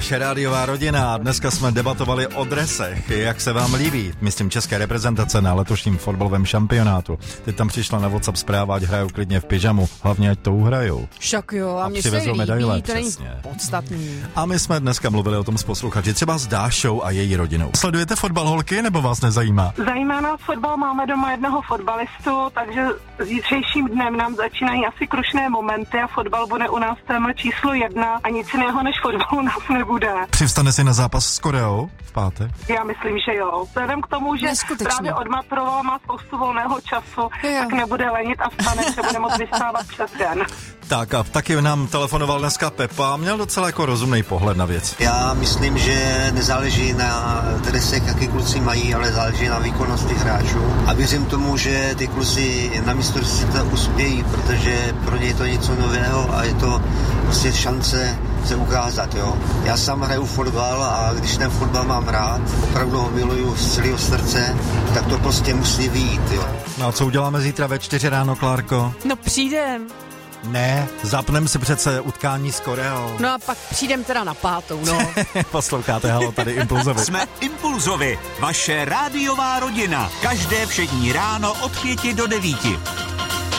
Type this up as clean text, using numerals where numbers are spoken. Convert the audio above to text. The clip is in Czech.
vaše rádiová rodina. Dneska jsme debatovali o dresech, jak se vám líbí, myslím české reprezentace na letošním fotbalovém šampionátu. Teď tam přišla na WhatsApp zpráva, ať hrajou klidně v pyžamu, hlavně ať to uhrajou. Však jo, a mně se líbí, medaile, to není přesně. podstatný. A my jsme dneska mluvili o tom s posluchači, třeba s Dášou a její rodinou. Sledujete fotbal, holky, nebo vás nezajímá? Zajímá nás fotbal, máme doma jednoho fotbalistu, takže zítřejším dnem nám začínají asi krušné momenty a fotbal bude u nás téma číslo 1 a nic jiného než fotbal u nás nebude. Přivstane si na zápas s Koreou v pátek? Já myslím, že jo. Vzhledem k tomu, že právě odmaturovala, má spoustu volného času, tak nebude lenit a vstane, že bude moct vystávat přes den. Tak a taky nám telefonoval dneska Pepa a měl docela jako rozumný pohled na věc. Já myslím, že nezáleží na dresech, jaký kluci mají, ale záleží na výkonnosti hráčů. A věřím tomu, že ty kluci na mistrovství uspějí, protože pro ně je to něco nového a je to prostě šance se ukázat, jo. Já sám hraju fotbal a když ten fotbal mám rád, opravdu ho miluju z celého srdce, tak to prostě musí vyjít, jo. No a co uděláme zítra ve 4 ráno, Klárko? No přijdem. Ne, zapneme si přece utkání s Koreou. No a pak přijdem teda na 5, no. Posloucháte, halo, tady Impulzovi. Jsme Impulzovi, vaše rádiová rodina. Každé všední ráno od 5 do 9.